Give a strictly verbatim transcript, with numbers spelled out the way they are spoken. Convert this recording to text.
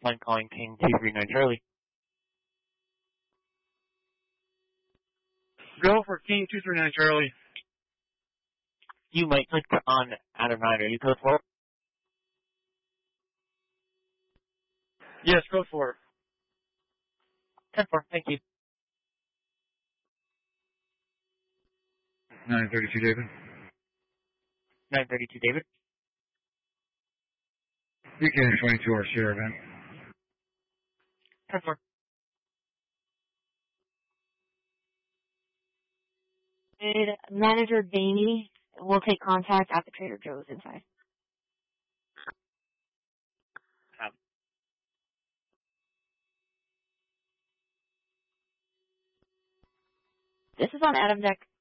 Line calling King two three nine Charlie. Go for King two three nine Charlie. You might click on Adam nine. Are you code four? Yes, code four. ten four, thank you. nine thirty-two David. nine thirty-two David. Beginning twenty-two hour share event. ten four. Manager Daney will take contact at the Trader Joe's inside. Um. This is on Adam Deck.